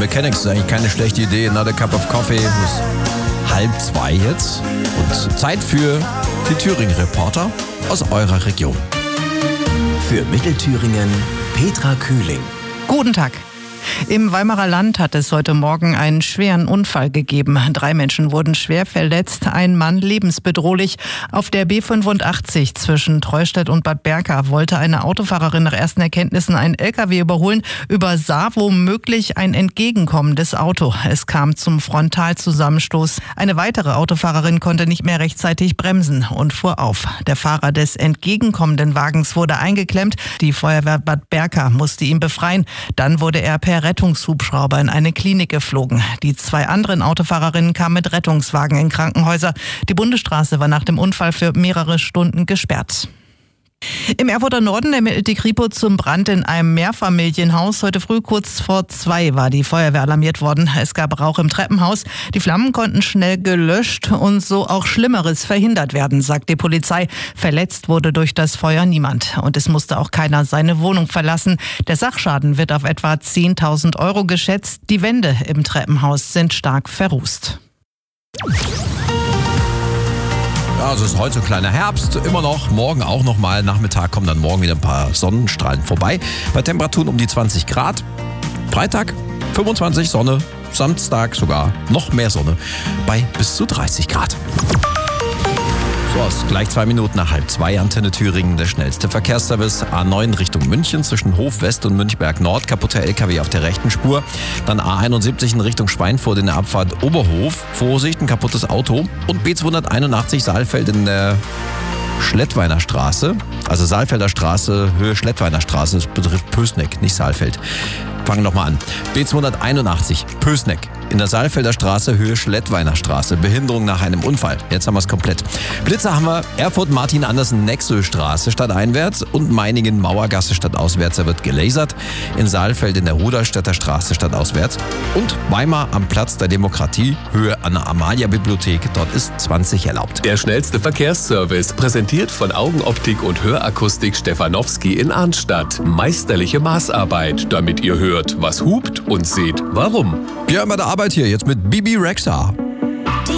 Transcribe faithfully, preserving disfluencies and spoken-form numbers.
Mechanics ist eigentlich keine schlechte Idee. Another Cup of Coffee. Ist halb zwei jetzt. Und Zeit für die Thüringen-Reporter aus eurer Region. Für Mittelthüringen Petra Kühling. Guten Tag. Im Weimarer Land hat es heute Morgen einen schweren Unfall gegeben. Drei Menschen wurden schwer verletzt, ein Mann lebensbedrohlich. Auf der B fünfundachtzig zwischen Treustedt und Bad Berka wollte eine Autofahrerin nach ersten Erkenntnissen einen L K W überholen, übersah womöglich ein entgegenkommendes Auto. Es kam zum Frontalzusammenstoß. Eine weitere Autofahrerin konnte nicht mehr rechtzeitig bremsen und fuhr auf. Der Fahrer des entgegenkommenden Wagens wurde eingeklemmt. Die Feuerwehr Bad Berka musste ihn befreien. Dann wurde er per Rettungshubschrauber in eine Klinik geflogen. Die zwei anderen Autofahrerinnen kamen mit Rettungswagen in Krankenhäuser. Die Bundesstraße war nach dem Unfall für mehrere Stunden gesperrt. Im Erfurter Norden ermittelt die Kripo zum Brand in einem Mehrfamilienhaus. Heute früh kurz vor zwei war die Feuerwehr alarmiert worden. Es gab Rauch im Treppenhaus. Die Flammen konnten schnell gelöscht und so auch Schlimmeres verhindert werden, sagt die Polizei. Verletzt wurde durch das Feuer niemand. Und es musste auch keiner seine Wohnung verlassen. Der Sachschaden wird auf etwa zehntausend Euro geschätzt. Die Wände im Treppenhaus sind stark verrußt. Also es ist heute so ein kleiner Herbst, immer noch, morgen auch noch mal. Nachmittag kommen dann morgen wieder ein paar Sonnenstrahlen vorbei. Bei Temperaturen um die zwanzig Grad. Freitag fünfundzwanzig Sonne, Samstag sogar noch mehr Sonne bei bis zu dreißig Grad. So, es ist gleich zwei Minuten nach halb zwei, Antenne Thüringen, der schnellste Verkehrsservice. A neun Richtung München zwischen Hof West und Münchberg Nord, kaputter L K W auf der rechten Spur. Dann A einundsiebzig in Richtung Schweinfurt in der Abfahrt Oberhof. Vorsicht, ein kaputtes Auto. Und B zweihunderteinundachtzig Saalfeld in der Schlettweiner Straße. Also Saalfelder Straße, Höhe Schlettweiner Straße. Das betrifft Pößneck, nicht Saalfeld. Fangen wir nochmal an. B zweihunderteinundachtzig, Pößneck. In der Saalfelder Straße, Höhe Schlettweiner Straße. Behinderung nach einem Unfall. Jetzt haben wir es komplett. Blitzer haben wir Erfurt-Martin-Andersen-Nexö-Straße stadteinwärts und Meiningen-Mauergasse stadtauswärts. Da wird gelasert. In Saalfeld in der Rudolstädter Straße stadtauswärts. Und Weimar am Platz der Demokratie, Höhe an der Amalia-Bibliothek. Dort ist zwanzig erlaubt. Der schnellste Verkehrsservice, präsentiert von Augenoptik und Hörakustik Stefanowski in Arnstadt. Meisterliche Maßarbeit, damit ihr hört, was hupt und seht, warum. Ja, bei der Arbeit hier jetzt mit Bibi Rexha.